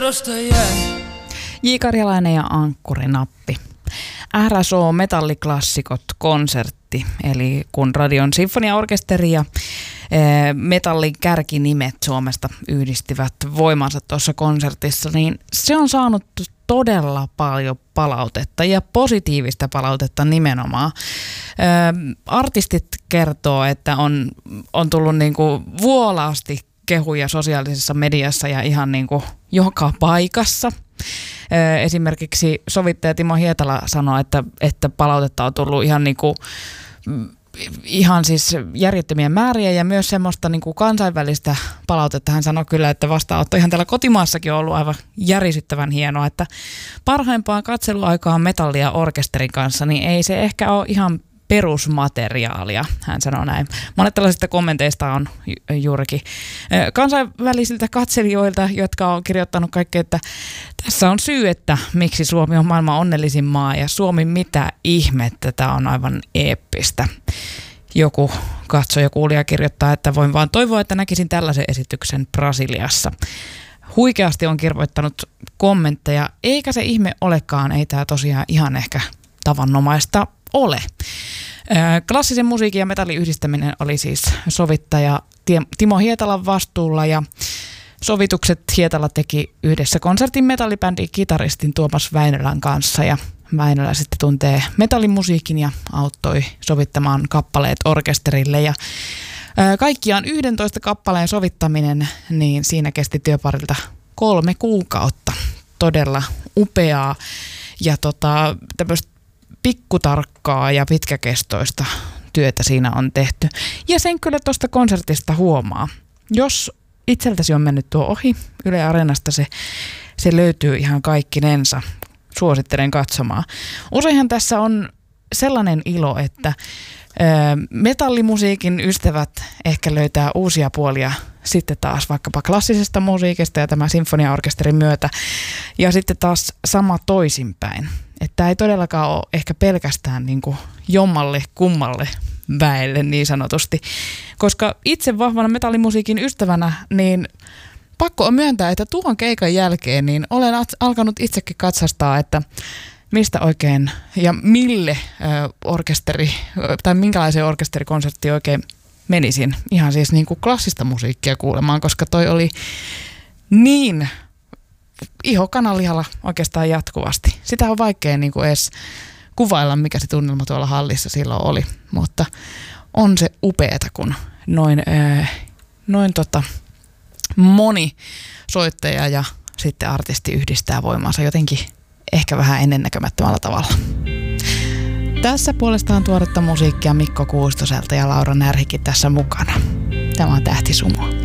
J. Karjalainen ja Ankkurinappi. RSO Metalliklassikot konsertti, eli kun Radion sinfoniaorkesteri ja metallin kärkinimet Suomesta yhdistivät voimansa tuossa konsertissa, niin se on saanut todella paljon palautetta ja positiivista palautetta nimenomaan. Artistit kertoo, että on tullut niinku vuolaasti kehuja sosiaalisessa mediassa ja ihan niinku joka paikassa. Esimerkiksi sovittaja Timo Hietala sanoi, että palautetta on tullut ihan siis järjettömiä määriä ja myös semmoista niin kuin kansainvälistä palautetta. Hän sanoi kyllä, että vastaanotto ihan täällä kotimaassakin on ollut aivan järisyttävän hienoa, että parhaimpaan katseluaikaan metallia orkesterin kanssa, niin ei se ehkä ole ihan perusmateriaalia, hän sanoi näin. Monet tällaisista kommenteista on juurikin kansainvälisiltä katselijoilta, jotka on kirjoittanut kaikkea, että tässä on syy, että miksi Suomi on maailman onnellisin maa ja Suomi mitä ihmettä, tämä on aivan eeppistä. Joku katsoja kuulija kirjoittaa, että voin vaan toivoa, että näkisin tällaisen esityksen Brasiliassa. Huikeasti on kirjoittanut kommentteja, eikä se ihme olekaan, ei tämä tosiaan ihan ehkä tavanomaista ole. Klassisen musiikin ja metallin yhdistäminen oli siis sovittaja Timo Hietalan vastuulla ja sovitukset Hietala teki yhdessä konsertin metallibändin kitaristin Tuomas Väinölän kanssa ja Väinölä sitten tuntee metallimusiikin ja auttoi sovittamaan kappaleet orkesterille ja kaikkiaan 11 kappaleen sovittaminen, niin siinä kesti työparilta 3 kuukautta. Todella upeaa ja tämmöistä pikkutarkkaa ja pitkäkestoista työtä siinä on tehty. Ja sen kyllä tuosta konsertista huomaa. Jos itseltäsi on mennyt tuo ohi, Yle Areenasta se löytyy ihan kaikkinensa. Suosittelen katsomaan. Useinhan tässä on sellainen ilo, että metallimusiikin ystävät ehkä löytää uusia puolia sitten taas vaikkapa klassisesta musiikista ja tämä sinfoniaorkesterin myötä. Ja sitten taas sama toisinpäin. Että ei todellakaan ole ehkä pelkästään niin kuin jommalle kummalle väelle niin sanotusti. Koska itse vahvana metallimusiikin ystävänä, niin pakko on myöntää, että tuon keikan jälkeen niin olen alkanut itsekin katsastaa, että mistä oikein ja mille orkesteri tai minkälaiseen orkesterikonserttiin oikein menisin. Ihan siis niin kuin klassista musiikkia kuulemaan, koska toi oli niin iho kananlihalla oikeastaan jatkuvasti. Sitä on vaikea niin kuin edes kuvailla, mikä se tunnelma tuolla hallissa silloin oli, mutta on se upeeta, kun noin moni soittaja ja sitten artisti yhdistää voimansa jotenkin ehkä vähän ennennäkemättömällä tavalla. Tässä puolestaan tuoretta musiikkia Mikko Kuustoselta ja Laura Närhikin tässä mukana. Tämä on Tähtisumua.